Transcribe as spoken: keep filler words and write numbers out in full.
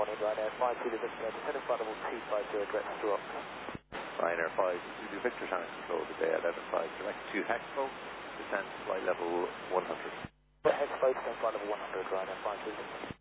morning, Ryanair five Zulu Victor, descending flight level two five zero, direct to Rock. Ryanair five Zulu Victor, trying to control the day eleven five, direct to Hexpo, descend flight level one hundred. Hexpo, descend flight level one hundred, Ryanair five Zulu.